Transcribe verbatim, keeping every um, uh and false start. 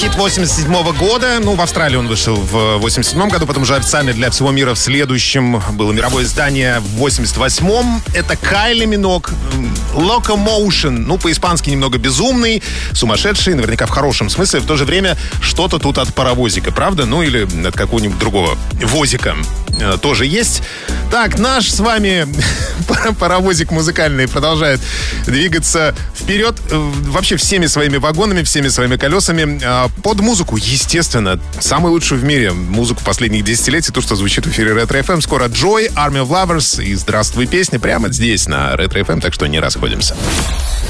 Хит восемьдесят седьмого года. Ну, в Австралии он вышел в восемьдесят седьмом году, потом уже официально для всего мира в следующем было мировое издание в восемьдесят восьмом. Это Кайли Миног, Locomotion. Ну, по-испански немного безумный, сумасшедший, наверняка в хорошем смысле. В то же время что-то тут от паровозика, правда? Ну, или от какого-нибудь другого возика э, тоже есть. Так, наш с вами паровозик музыкальный продолжает двигаться вперед э, вообще всеми своими вагонами, всеми своими колесами э, под музыку, естественно. Самую лучшую в мире музыку последних десятилетий, то, что звучит в эфире Ретро эф эм. Скоро Joy, Army of Lovers и «Здравствуй, песня» прямо здесь, на Ретро эф эм, так что не расходимся.